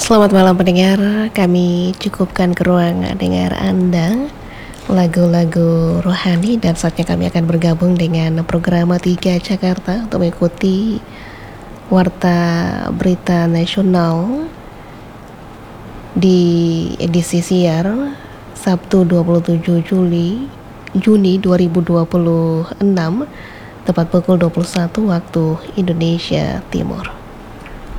Selamat malam pendengar, kami cukupkan ke ruang dengar Anda lagu-lagu rohani dan saatnya kami akan bergabung dengan program 3 Jakarta untuk mengikuti Warta Berita Nasional di edisi siar Sabtu 27 Juni 2026 tepat pukul 21 waktu Indonesia Timur.